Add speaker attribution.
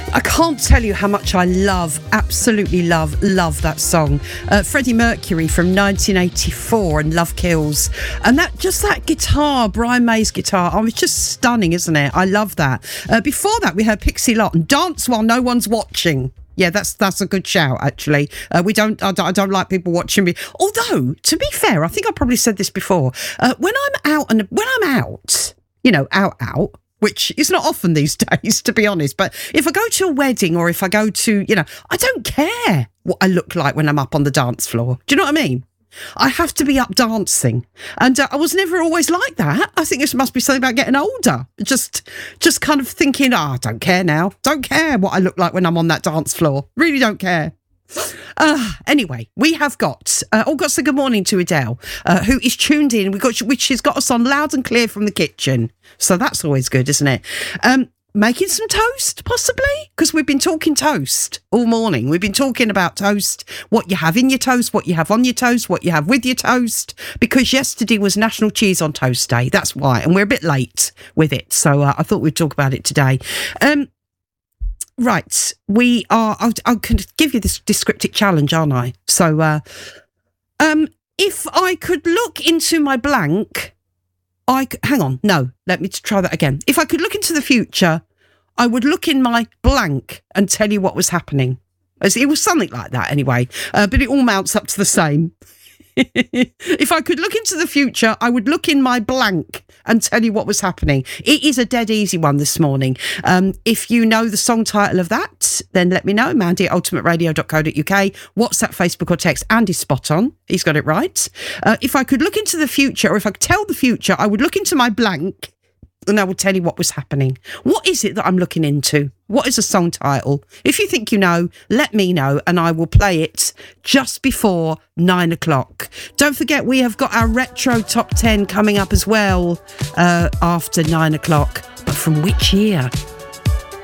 Speaker 1: I can't tell you how much I absolutely love that song. Freddie Mercury from 1984 and Love Kills. And that guitar, Brian May's guitar, it's just stunning, isn't it? I love that. Before that, we heard Pixie Lott and Dance While No One's Watching. Yeah, that's a good shout, actually. I don't like people watching me. Although, to be fair, I think I probably said this before. When I'm out, you know, out, which is not often these days, to be honest. But if I go to a wedding or if I go to, you know, I don't care what I look like when I'm up on the dance floor. Do you know what I mean? I have to be up dancing. And I was never always like that. I think this must be something about getting older. Just kind of thinking, I don't care now. Don't care what I look like when I'm on that dance floor. Really don't care. Anyway, we have got say good morning to Adele, who is tuned in. Which has got us on loud and clear from the kitchen. So that's always good, isn't it? Making some toast, possibly? Because we've been talking toast all morning. We've been talking about toast, what you have in your toast, what you have on your toast, what you have with your toast. Because yesterday was National Cheese on Toast Day. That's why. And we're a bit late with it. So I thought we'd talk about it today. Right, we are. I can give you this descriptive challenge, aren't I? So, if I could look into my blank, hang on. No, let me try that again. If I could look into the future, I would look in my blank and tell you what was happening. It was something like that, anyway. But it all mounts up to the same. If I could look into the future, I would look in my blank and tell you what was happening. It is a dead easy one this morning. If you know the song title of that, then let me know. Mandy at ultimateradio.co.uk. WhatsApp, Facebook or text. Andy's spot on. He's got it right. If I could look into the future, or if I could tell the future, I would look into my blank and I will tell you what was happening. What is it that I'm looking into? What is the song title? If you think you know, let me know and I will play it just before 9 o'clock. Don't forget, we have got our retro top 10 coming up as well after 9 o'clock. But from which year?